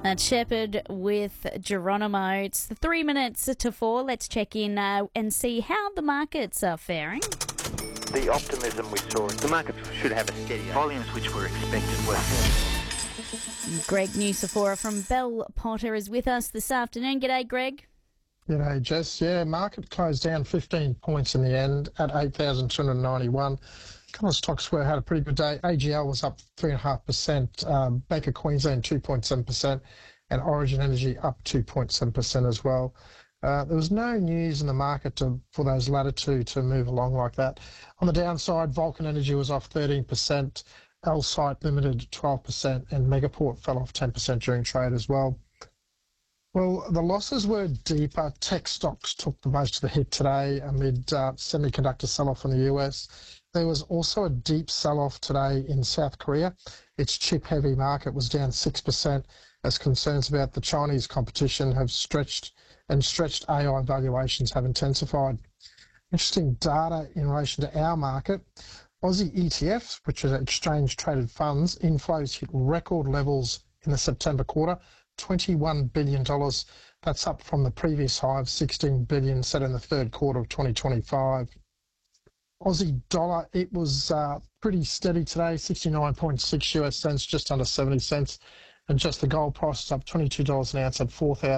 That's Shepherd with Geronimo. It's 3 minutes to 4. Let's check in and see how the markets are faring. The optimism we saw, the market should have a steady volumes which were expected were. Greg Nusafora from Bell Potter is with us this afternoon. G'day, Greg. G'day, Jess. Yeah, market closed down 15 points in the end at 8,291. A couple of stocks had a pretty good day. AGL was up 3.5%, Bank of Queensland 2.7%, and Origin Energy up 2.7% as well. There was no news in the market for those latter two to move along like that. On the downside, Vulcan Energy was off 13%, Elsight Limited 12%, and Megaport fell off 10% during trade as well. Well, the losses were deeper. Tech stocks took the most of the hit today amid semiconductor sell-off in the US. There was also a deep sell-off today in South Korea. Its chip-heavy market was down 6% as concerns about the Chinese competition have stretched AI valuations have intensified. Interesting data in relation to our market. Aussie ETFs, which are exchange-traded funds, inflows hit record levels in the September quarter, $21 billion. That's up from the previous high of $16 billion set in the third quarter of 2025. Aussie dollar, it was pretty steady today, 69.6 US cents, just under 70 cents. And just the gold price is up $22 an ounce at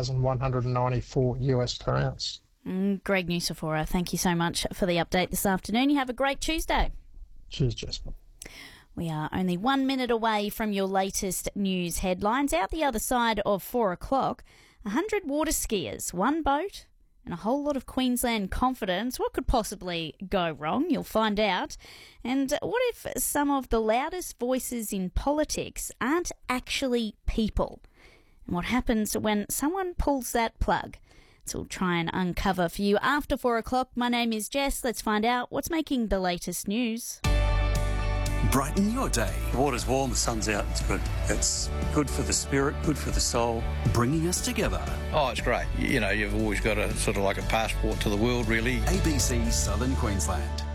4,194 US per ounce. Greg Nusafora, thank you so much for the update this afternoon. You have a great Tuesday. Cheers, Jasper. We are only 1 minute away from your latest news headlines. Out the other side of 4 o'clock, 100 water skiers, one boat, and a whole lot of Queensland confidence. What could possibly go wrong? You'll find out. And what if some of the loudest voices in politics aren't actually people? And what happens when someone pulls that plug? So we'll try and uncover for you after 4 o'clock. My name is Jess. Let's find out what's making the latest news. Brighten your day. The water's warm, the sun's out, it's good. It's good for the spirit, good for the soul. Bringing us together. Oh, it's great. You know, you've always got a sort of like a passport to the world, really. ABC Southern Queensland.